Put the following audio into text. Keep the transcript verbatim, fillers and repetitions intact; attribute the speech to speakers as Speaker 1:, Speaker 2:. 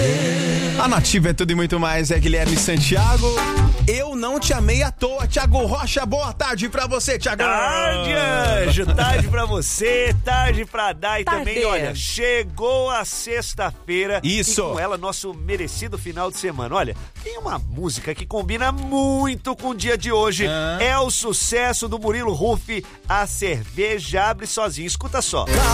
Speaker 1: A Nativa é tudo e muito mais, é Guilherme Santiago. Eu não te amei à toa, Thiago Rocha. Boa tarde pra você, Thiago.
Speaker 2: Tarde, Anjo. Tarde pra você, tarde pra dar. E
Speaker 3: tarde.
Speaker 2: também, olha, chegou a sexta-feira.
Speaker 1: Isso.
Speaker 2: E com ela, nosso merecido final de semana. Olha, tem uma música que combina muito com o dia de hoje.
Speaker 1: Ah.
Speaker 2: É o sucesso do Murilo Huff, A Cerveja Abre Sozinho. Escuta só.